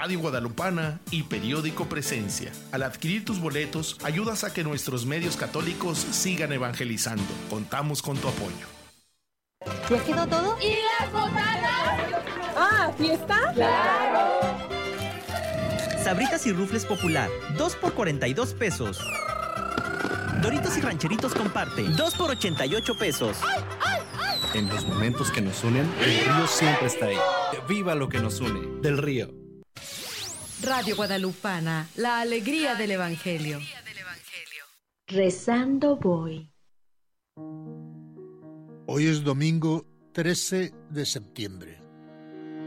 Radio Guadalupana y Periódico Presencia. Al adquirir tus boletos, ayudas a que nuestros medios católicos sigan evangelizando. Contamos con tu apoyo. ¿Ya quedó todo? ¿Y las botanas? Ah, ¿fiesta? ¡Claro! Sabritas y Rufles Popular, 2 por 42 pesos. Doritos y Rancheritos Comparte, 2 por 88 pesos. En los momentos que nos unen, el río siempre está ahí. ¡Viva lo que nos une! Del Río. Radio Guadalupana, la alegría del Evangelio. Rezando voy. Hoy es domingo 13 de septiembre.